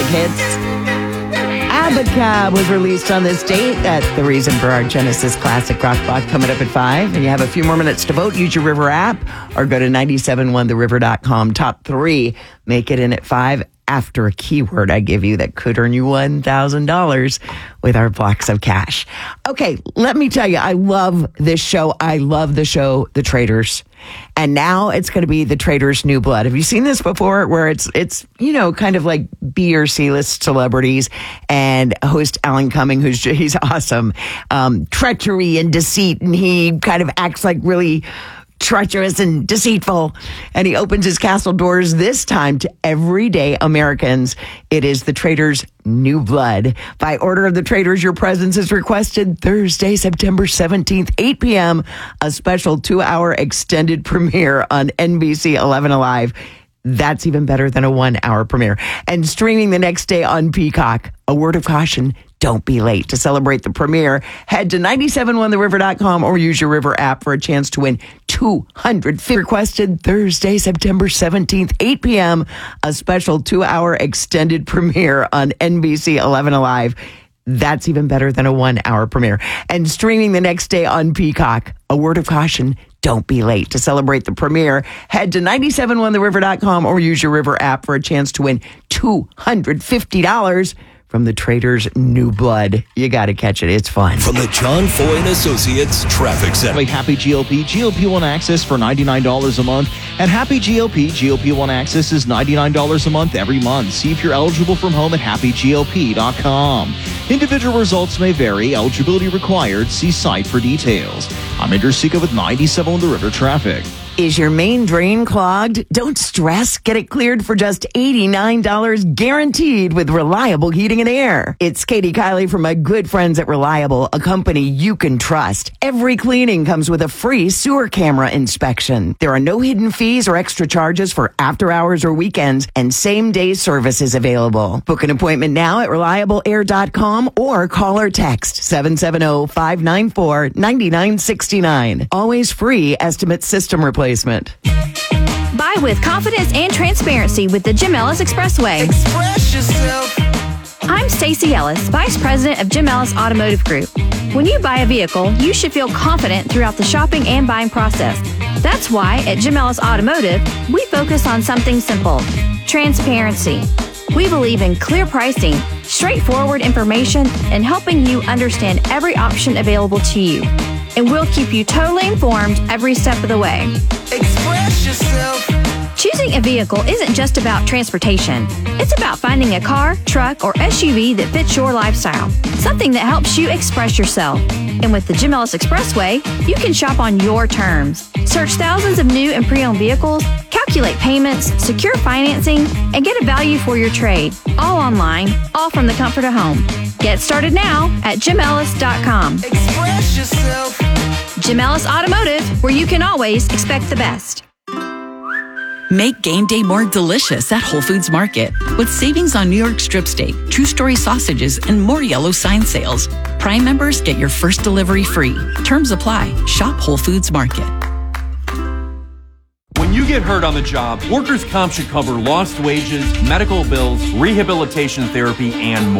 hits. Abacab was released on this date. That's the reason for our Genesis Classic Rock Block coming up at 5. And you have a few more minutes to vote. Use your River app or go to 971theriver.com. Top 3 make it in at 5 after a keyword I give you that could earn you $1,000 with our blocks of cash. Okay, let me tell you, I love this show. I love the show, The Traitors. And now it's going to be The Traitors' New Blood. Have you seen this before? Where it's kind of like B or C-list celebrities and host Alan Cumming, he's awesome. Treachery and deceit, and he kind of acts like really treacherous and deceitful, and he opens his castle doors this time to everyday Americans. It is The Traitors' New Blood. By order of The Traitors, your presence is requested Thursday, September 17th, 8 p.m., a special 2-hour extended premiere on NBC 11 Alive. That's even better than a 1-hour premiere. And streaming the next day on Peacock. A word of caution, don't be late. To celebrate the premiere, head to 971theriver.com or use your River app for a chance to win $250. Requested Thursday, September 17th, 8 p.m., a special 2-hour extended premiere on NBC 11 Alive. That's even better than a 1-hour premiere. And streaming the next day on Peacock. A word of caution, don't be late. To celebrate the premiere, head to 971theriver.com or use your River app for a chance to win $250 from The Traitors' New Blood. You got to catch it. It's fun. From the John Foy and Associates Traffic Center. Happy GOP, GOP1 Access for $99 a month. At Happy GOP, GOP1 Access is $99 a month every month. See if you're eligible from home at happygop.com. Individual results may vary. Eligibility required. See site for details. I'm Andrew Sika with 97 on the River Traffic. Is your main drain clogged? Don't stress. Get it cleared for just $89 guaranteed with Reliable Heating and Air. It's Katie Kiley from my good friends at Reliable, a company you can trust. Every cleaning comes with a free sewer camera inspection. There are no hidden fees or extra charges for after hours or weekends, and same-day service is available. Book an appointment now at reliableair.com or call or text 770-594-9969. Always free estimate system replacement. Buy with confidence and transparency with the Jim Ellis Expressway. Express yourself. I'm Stacey Ellis, Vice President of Jim Ellis Automotive Group. When you buy a vehicle, you should feel confident throughout the shopping and buying process. That's why at Jim Ellis Automotive, we focus on something simple: transparency. We believe in clear pricing, straightforward information, and helping you understand every option available to you. And we'll keep you totally informed every step of the way. Express yourself. Choosing a vehicle isn't just about transportation. It's about finding a car, truck, or SUV that fits your lifestyle. Something that helps you express yourself. And with the Jim Ellis Expressway, you can shop on your terms. Search thousands of new and pre-owned vehicles, calculate payments, secure financing, and get a value for your trade. All online, all from the comfort of home. Get started now at JimEllis.com. Express yourself. Jim Ellis Automotive, where you can always expect the best. Make game day more delicious at Whole Foods Market with savings on New York strip steak, True Story sausages, and more yellow sign sales. Prime members get your first delivery free. Terms apply. Shop Whole Foods Market. When you get hurt on the job, workers' comp should cover lost wages, medical bills, rehabilitation therapy, and more.